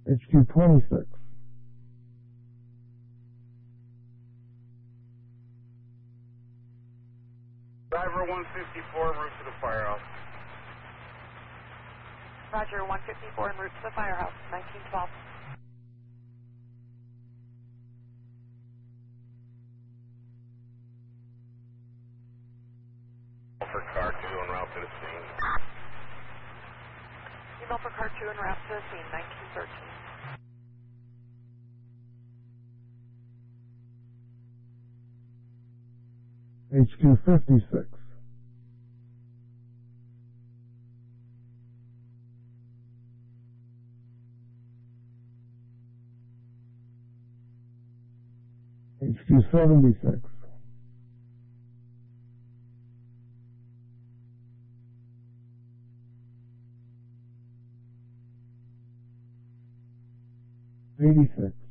HQ 26. Driver 154, route to the firehouse. Roger, 154 en route to the firehouse, 1912. For car 2 en route to the scene. Email for car 2 en route to the scene, 1913. HQ 56. HQ 76. HQ 86.